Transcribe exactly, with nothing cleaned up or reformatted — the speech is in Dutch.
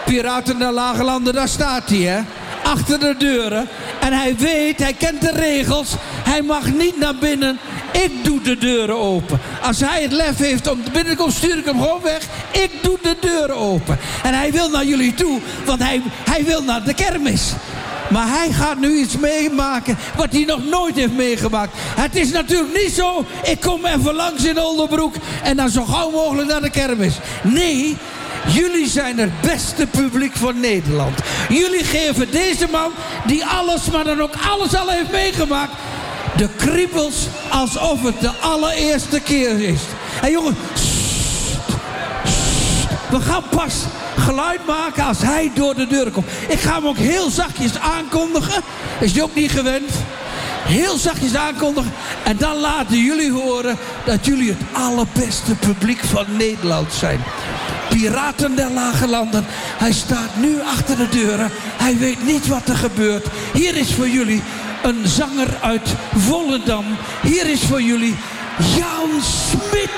Piraten der Lage Landen, daar staat hij, hè. Achter de deuren. En hij weet, hij kent de regels. Hij mag niet naar binnen. Ik doe de deuren open. Als hij het lef heeft om binnen te komen, stuur ik hem gewoon weg. Ik doe de deuren open. En hij wil naar jullie toe, want hij, hij wil naar de kermis. Maar hij gaat nu iets meemaken wat hij nog nooit heeft meegemaakt. Het is natuurlijk niet zo, ik kom even langs in Oldebroek en dan zo gauw mogelijk naar de kermis. Nee, jullie zijn het beste publiek van Nederland. Jullie geven deze man, die alles, maar dan ook alles al heeft meegemaakt, de kriebels alsof het de allereerste keer is. En jongen, we gaan pas geluid maken als hij door de deur komt. Ik ga hem ook heel zachtjes aankondigen. Is die ook niet gewend? Heel zachtjes aankondigen. En dan laten jullie horen dat jullie het allerbeste publiek van Nederland zijn. Piraten der Lage Landen. Hij staat nu achter de deuren. Hij weet niet wat er gebeurt. Hier is voor jullie een zanger uit Volendam. Hier is voor jullie Jan Smit.